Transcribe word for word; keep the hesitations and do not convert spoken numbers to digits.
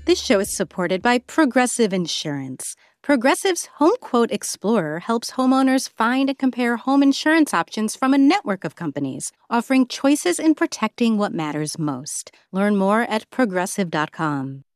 This show is supported by Progressive Insurance. Progressive's Home Quote Explorer helps homeowners find and compare home insurance options from a network of companies, offering choices in protecting what matters most. Learn more at progressive dot com.